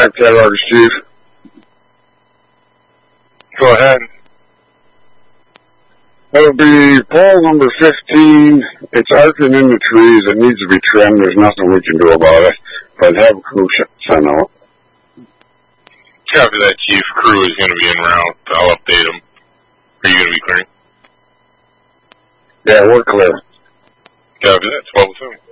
Cat Rockers, Chief. Go ahead. That would be pole number 15. It's arcing in the trees. It needs to be trimmed. There's nothing we can do about it. But have a crew sent out. Copy that, Chief. Crew is going to be en route. I'll update them. Are you going to be clearing? Yeah, we're clear. Copy that. 12-7.